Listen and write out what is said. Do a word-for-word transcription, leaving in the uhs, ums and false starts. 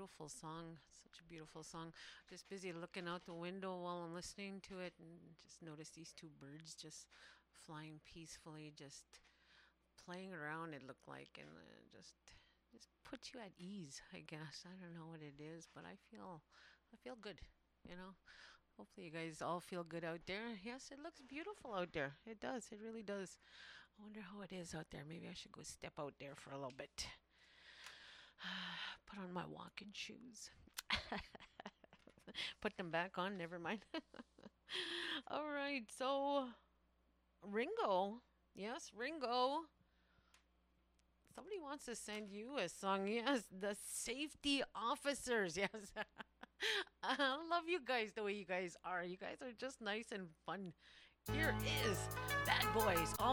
beautiful song. Such a beautiful song. Just busy looking out the window while I'm listening to it and just notice these two birds just flying peacefully, just playing around it looked like, and uh, just just puts you at ease, I guess. I don't know what it is, but I feel I feel good, you know. Hopefully you guys all feel good out there. Yes, it looks beautiful out there. It does. It really does. I wonder how it is out there. Maybe I should go step out there for a little bit. Put on my walking shoes. Put them back on. Never mind. All right. So, Ringo. Yes, Ringo. Somebody wants to send you a song. Yes, the safety officers. Yes. I love you guys the way you guys are. You guys are just nice and fun. Here is Bad Boys off